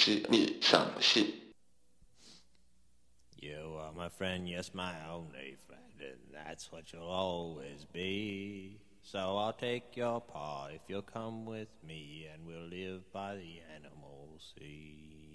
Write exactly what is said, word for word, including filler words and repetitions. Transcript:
知你相信。 You are my friend, yes, my only friend, and that's what you'll always be. So I'll take your part if you'll come with me, and we'll live by the animal sea.